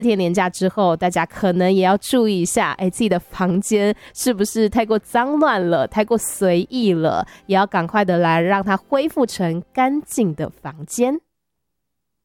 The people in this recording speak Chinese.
天连假之后，大家可能也要注意一下，自己的房间是不是太过脏乱了，太过随意了，也要赶快的来让它恢复成干净的房间。